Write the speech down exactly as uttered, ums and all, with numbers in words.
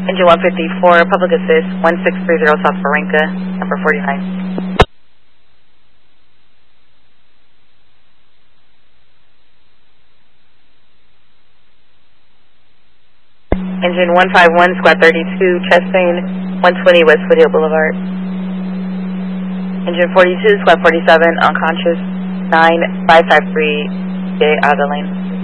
Engine one fifty-four, public assist, one six three zero South Varenka, number forty-nine. Engine one five one, squad thirty-two, Chastain, one twenty West Foothill Boulevard. Engine forty-two, squad forty-seven, unconscious, nine five five three, J out of the lane.